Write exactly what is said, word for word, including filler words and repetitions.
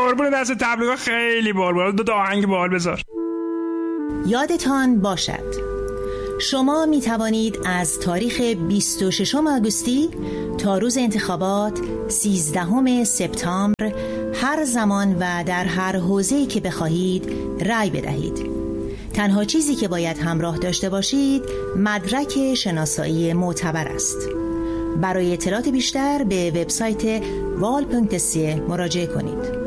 قربون دست تبلیغات خیلی بال دو تا آهنگ بال بذار. یادتان باشد شما می توانید از تاریخ بیست و ششم آگوستی تا روز انتخابات سیزدهم سپتامبر هر زمان و در هر حوزه‌ای که بخواهید رأی بدهید. تنها چیزی که باید همراه داشته باشید مدرک شناسایی معتبر است. برای اطلاعات بیشتر به وبسایت وال پونکت سی مراجعه کنید.